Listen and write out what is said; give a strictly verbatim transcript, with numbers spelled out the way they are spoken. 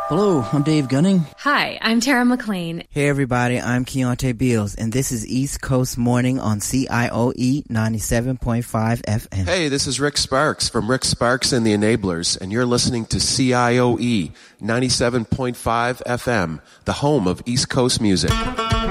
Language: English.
Hello, I'm Dave Gunning. Hi, I'm Tara McLean. Hey everybody, I'm Keontae Beals, and this is East Coast Morning on C I O E ninety-seven point five F M. Hey, this is Rick Sparks from Rick Sparks and the Enablers, and you're listening to C I O E ninety-seven point five F M, the home of East Coast music.